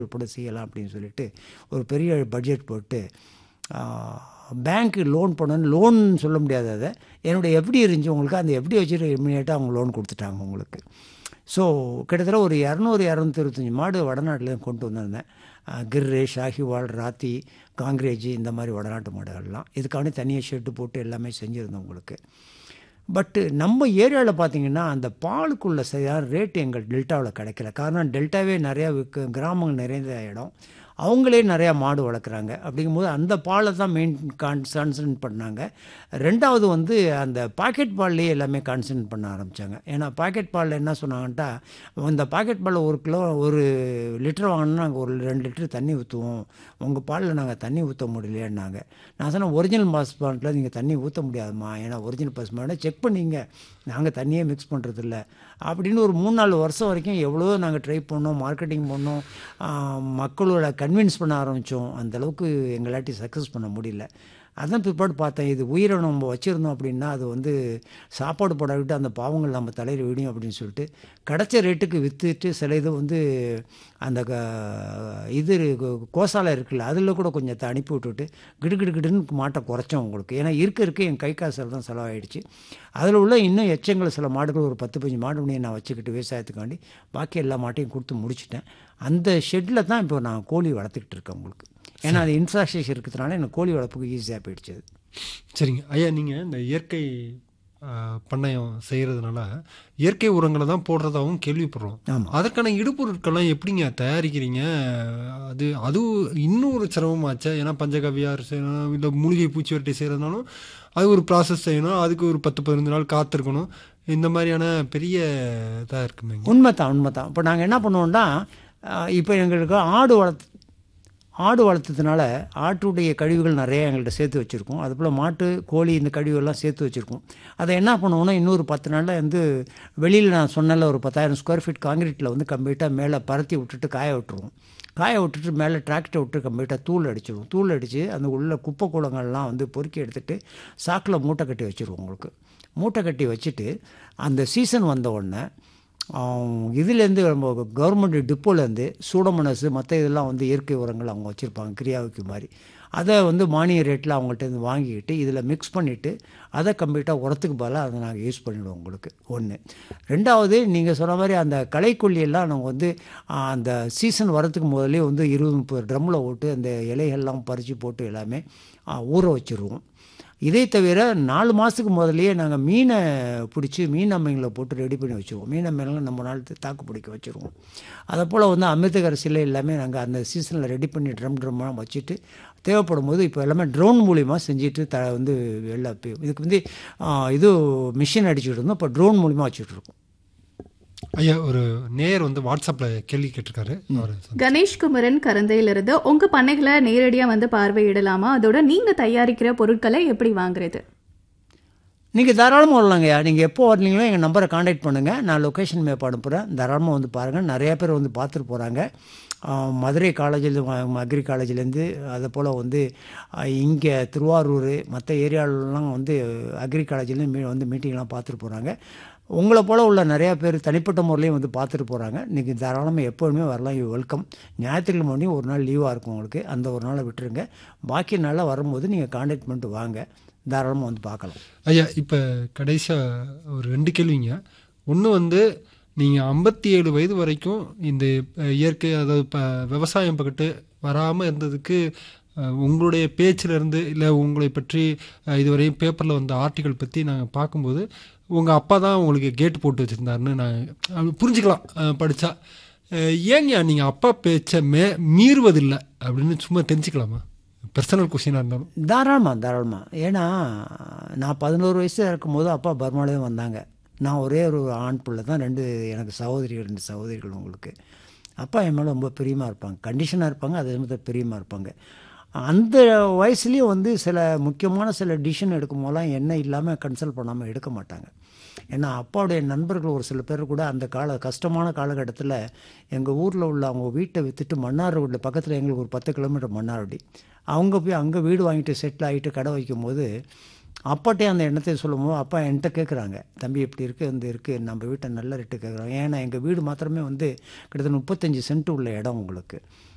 கூட செய்யலாம் அப்படின்னு சொல்லிட்டு ஒரு பெரிய பட்ஜெட் போட்டு பேங்க்கு லோன் பண்ணணும். லோன் சொல்ல முடியாது, அதை என்னுடைய எஃப்டி இருந்துச்சு உங்களுக்கு, அந்த எஃப்டி வச்சுட்டு இம்மிடியேட்டாக அவங்க லோன் கொடுத்துட்டாங்க உங்களுக்கு. ஸோ கிட்டத்தட்ட ஒரு 200-225 மாடு வடநாட்டில் கொண்டு வந்திருந்தேன். கிர்ரு, ஷாஹிவால், ராத்தி, காங்கிரேஜ், இந்த மாதிரி வடநாட்டு மாடுகள்லாம். இதுக்காண்டி தனியாக ஷெட்டு போட்டு எல்லாமே செஞ்சுருந்தோம் உங்களுக்கு. பட்டு நம்ம ஏரியாவில் பார்த்திங்கன்னா அந்த பாலுக்குள்ள சரியான ரேட்டு எங்கள் டெல்டாவில் கிடைக்கல. காரணம் டெல்டாவே நிறையா கிராமங்கள் நிறைந்த இடம், அவங்களே நிறையா மாடு வளர்க்குறாங்க. அப்படிங்கும்போது அந்த பாலை தான் மெயின் கான்சன்ட்ரேட் பண்ணாங்க. ரெண்டாவது வந்து அந்த பாக்கெட் பால்லையே எல்லாமே கான்சன்ட்ரேட் பண்ண ஆரம்பித்தாங்க. ஏன்னா பாக்கெட் பாலில் என்ன சொன்னாங்கன்ட்டா, இந்த பாக்கெட் பாலில் 1 லிட்டர் வாங்கினா நாங்கள் 2 லிட்டர் தண்ணி ஊற்றுவோம், உங்கள் பாலில் நாங்கள் தண்ணி ஊற்ற முடியலையான்னாங்க. நான் சொன்னேன், ஒரிஜினல் பாஸ்பாட்டில் நீங்கள் தண்ணி ஊற்ற முடியாதுமா, ஏன்னா ஒரிஜினல் பாஸ்பாட்டை செக் பண்ணிங்க, நாங்கள் தண்ணியே மிக்ஸ் பண்ணுறதில்ல அப்படின்னு. ஒரு 3-4 வருஷம் வரைக்கும் எவ்வளோ நாங்கள் ட்ரை பண்ணோம், மார்க்கெட்டிங் பண்ணோம், மக்களோட கன்வின்ஸ் பண்ண ஆரம்பித்தோம். அந்தளவுக்கு எங்களாட்டி சக்ஸஸ் பண்ண முடியல. அதான் பிற்பாடு பார்த்தேன், இது உயிரை நம்ம வச்சுருந்தோம் அப்படின்னா அது வந்து சாப்பாடு போட விட்டு அந்த பாவங்கள் நம்ம தலையில் விடியும் அப்படின்னு சொல்லிட்டு கிடைச்ச ரேட்டுக்கு விற்றுட்டு சில இது வந்து அந்த இது கோசாலை இருக்குல்ல, அதில் கூட கொஞ்சத்தை அனுப்பி விட்டுட்டு கிடுன்னு மாட்டை குறைச்சோம் உங்களுக்கு. ஏன்னா இருக்க என் கை காசில் தான் செலவாயிடுச்சு. அதில் உள்ள இன்னும் எச்சங்கள் சில மாடுகள் ஒரு 10-15 மாடு பண்ணி நான் வச்சுக்கிட்டு விவசாயத்துக்காண்டி பாக்கி எல்லா மாட்டையும் கொடுத்து முடிச்சிட்டேன். அந்த ஷெட்டில் தான் இப்போ நான் கோழி வளர்த்துக்கிட்டு இருக்கேன் உங்களுக்கு. ஏன்னா அது இன்ஃப்ராஸ்ட்ரக்சர் இருக்கிறதுனால எனக்கு கோழி வளர்ப்புக்கு ஈஸியாக போயிடுச்சு. சரிங்க ஐயா, நீங்கள் இந்த இயற்கை பண்ணையம் செய்கிறதுனால இயற்கை உரங்களை தான் போடுறதாகவும் கேள்விப்படுறோம். அதற்கான இடுபொருட்கள்லாம் எப்படிங்க தயாரிக்கிறீங்க? அதுவும் இன்னும் ஒரு சிரமமாச்சா? ஏன்னா பஞ்சகவ்யார் செய்யணும், இல்லை மூலிகை பூச்சி வெட்டி செய்கிறதுனாலும் அது ஒரு ப்ராசஸ் செய்யணும், அதுக்கு ஒரு 10-15 நாள் காத்திருக்கணும். இந்த மாதிரியான பெரிய இதாக இருக்குமே. உண்மைதான். இப்போ நாங்கள் என்ன பண்ணுவோம்னா, இப்போ எங்களுக்கு ஆடு வளர்த்ததுனால ஆட்டுடைய கழிவுகள் நிறைய எங்கள்கிட்ட சேர்த்து வச்சுருக்கோம். அதுபோல் மாட்டு, கோழி இந்த கழிவுகள்லாம் சேர்த்து வச்சுருக்கோம். அதை என்ன பண்ணுவோன்னா, இன்னொரு 10 நாளில் வந்து வெளியில் நான் சொன்னல ஒரு 10,000 ஸ்கொயர் ஃபீட் காங்கிரீட்டில் வந்து கம்ப்ளீட்டாக மேலே பரத்தி விட்டுட்டு காய விட்டுட்டு மேலே டிராக்டரை விட்டு கம்ப்ளீட்டாக தூள் அடித்து அந்த உள்ள குப்பை கூலங்கள்லாம் வந்து பொறுக்கி எடுத்துகிட்டு சாக்கில் மூட்டை கட்டி வச்சுருவோம் உங்களுக்கு. மூட்டை கட்டி வச்சுட்டு அந்த சீசன் வந்த உடனே இதுலேருந்து நம்ம கவர்மெண்ட் டிப்போலேருந்து சூடோமோனாஸ் மற்ற இதெல்லாம் வந்து இயற்கை உரங்கள் அவங்க வச்சுருப்பாங்க, கிரியாவுக்கு மாதிரி. அதை வந்து மானிய ரேட்டில் அவங்கள்ட்ட வாங்கிக்கிட்டு இதில் மிக்ஸ் பண்ணிவிட்டு அதை கம்ப்ளீட்டாக உரத்துக்கு பதிலாக அதை நாங்கள் யூஸ் பண்ணிவிடுவோம் உங்களுக்கு. ஒன்று. ரெண்டாவது, நீங்கள் சொன்ன மாதிரி அந்த களைக்கொல்லியெல்லாம் நாங்கள் வந்து அந்த சீசன் வரத்துக்கு முதலே வந்து 20-30 ட்ரம்மில் போட்டு அந்த இலைகள்லாம் பறித்து போட்டு எல்லாமே ஊற வச்சுருவோம். இதை தவிர 4 மாதத்துக்கு முதலையே நாங்கள் மீனை பிடிச்சி மீன் அம்மைங்களை போட்டு ரெடி பண்ணி வச்சுருவோம். மீன் அம்மைங்களாம் நம்ம நாள் தாக்கு பிடிக்க வச்சுருவோம். அதை போல் வந்து அமிர்தகரசியில் எல்லாமே நாங்கள் அந்த சீசனில் ரெடி பண்ணி ட்ரம்மாக வச்சுட்டு தேவைப்படும் போது இப்போ எல்லாமே ட்ரோன் மூலிமா செஞ்சுட்டு வந்து வெளில இதுக்கு வந்து இது மிஷின் அடிச்சுட்டு இருந்தோம், இப்போ ட்ரோன் மூலிமா வச்சுட்ருக்கோம். ஐயா, ஒரு நேயர் வந்து வாட்ஸ்அப்பில் கேள்வி கேட்டிருக்காரு. கணேஷ்குமரன் கரந்தையிலிருந்து, உங்கள் பண்ணைகளை நேரடியாக வந்து பார்வையிடலாமா? அதோட நீங்கள் தயாரிக்கிற பொருட்களை எப்படி வாங்குறது? நீங்கள் தாராளமாக வரலாங்கய்யா. நீங்கள் எப்போ வரலீங்களோ எங்கள் நம்பரை காண்டாக்ட் பண்ணுங்கள், நான் லொக்கேஷன் மேப் அனுப்புகிறேன். தாராளமாக வந்து பாருங்கள். நிறையா பேர் வந்து பார்த்துட்டு போகிறாங்க. மதுரை காலேஜில் அக்ரி காலேஜ்லேருந்து, அதை போல் வந்து இங்கே திருவாரூர் மற்ற ஏரியாவிலலாம் வந்து அக்ரி காலேஜ்லேருந்து வந்து மீட்டிங்லாம் பார்த்துட்டு போகிறாங்க. உங்களை போல் உள்ள நிறையா பேர் தனிப்பட்ட முறையிலையும் வந்து பார்த்துட்டு போகிறாங்க. இன்றைக்கி தாராளமாக எப்போதுமே வரலாம், யூ வெல்கம். ஞாயிற்றுக்கிழமை மணி ஒரு நாள் லீவாக இருக்கும் உங்களுக்கு, அந்த ஒரு நாளை விட்டுருங்க. பாக்கி நாளில் வரும்போது நீங்கள் காண்டாக்ட் பண்ணிட்டு வாங்க, தாராளமாக வந்து பார்க்கலாம். ஐயா, இப்போ கடைசியாக ஒரு 2 கேள்விங்க. ஒன்று வந்து நீங்கள் 57 வயது வரைக்கும் இந்த இயற்கை, அதாவது விவசாயம் பக்கத்து வராமல் இருந்ததுக்கு உங்களுடைய பேச்சிலேருந்து இல்லை உங்களை பற்றி இதுவரையும் பேப்பரில் வந்த ஆர்டிக்கல் பற்றி நாங்கள் பார்க்கும்போது உங்கள் அப்பா தான் உங்களுக்கு கேட்டு போட்டு வச்சுருந்தாருன்னு நான் புரிஞ்சுக்கலாம் படித்தா. ஏங்க நீங்கள் அப்பா பேச்சை மீறுவதில்லை அப்படின்னு சும்மா தெரிஞ்சுக்கலாமா? பர்சனல் கொஸ்டினாக இருந்தாலும். தாராளமாக. ஏன்னா நான் 11 வயசு இருக்கும்போது அப்பா பர்மாலேயே வந்தாங்க. நான் ஒரே ஒரு ஆண் பிள்ளை தான், எனக்கு 2 சகோதரிகள் உங்களுக்கு. அப்பா என் மேலே ரொம்ப பிரியமாக இருப்பாங்க, கண்டிஷனாக இருப்பாங்க, அதே மாதிரி பிரியமாக இருப்பாங்க. அந்த வயசுலேயும் வந்து சில முக்கியமான சில டிசிஷன் எடுக்கும் போதெல்லாம் என்ன இல்லாமல் கன்சல்ட் பண்ணாமல் எடுக்க மாட்டாங்க. ஏன்னா அப்பாவுடைய நண்பர்கள் ஒரு சில பேர் கூட அந்த கஷ்டமான காலகட்டத்தில் எங்கள் ஊரில் உள்ள அவங்க வீட்டை விற்றுட்டு மன்னார்குடி பக்கத்தில் எங்களுக்கு ஒரு 10 கிலோமீட்டர் மன்னார்குடி, அவங்க போய் அங்கே வீடு வாங்கிட்டு செட்டில் ஆகிட்டு கடை வைக்கும்போது அப்பாட்டே அந்த எண்ணத்தை சொல்லும்போது அப்பா என்கிட்ட கேட்குறாங்க, தம்பி எப்படி இருக்குது வந்து இருக்குது, நம்ம வீட்டை நல்ல ரேட்டு கேட்குறாங்க. ஏன்னா எங்கள் வீடு மாத்திரமே வந்து கிட்டத்தட்ட 35 சென்ட் உள்ள இடம் உங்களுக்கு.